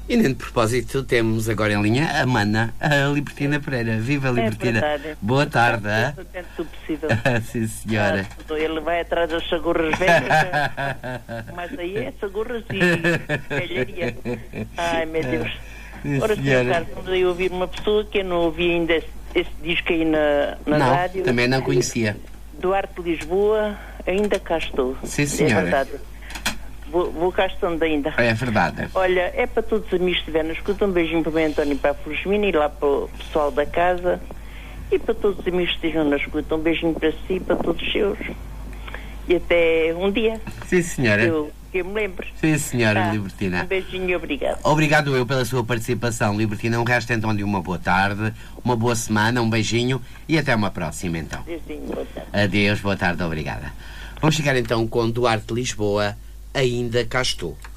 E nem de propósito temos agora em linha a Mana, a Libertina Pereira. Viva, Libertina! Verdade. Boa tarde! Dentro do possível. Sim, senhora. Ele vai atrás das sagurras velhas, mas aí é sagurras e velharia. Ai, meu Deus. Ora, senhora, estamos aí a ouvir uma pessoa que eu não ouvi ainda esse disco aí na rádio. Também não conhecia. Duarte Lisboa, ainda cá estou. Sim, senhora. É verdade. Vou cá estando ainda. É verdade. Olha, é para todos os amigos que estiverem na escuta, um beijinho para o António e para a Felizmina e lá para o pessoal da casa. E para todos os amigos que estejam na escuta, um beijinho para si e para todos os seus. E até um dia. Sim, senhora. Que eu me lembro. Sim, senhora, Libertina. Um beijinho e obrigado. Obrigado eu pela sua participação, Libertina. Um resto então de uma boa tarde, uma boa semana, um beijinho e até uma próxima então. Beijinho, boa tarde. Adeus, boa tarde, obrigada. Vamos ficar então com Duarte Lisboa, ainda cá estou.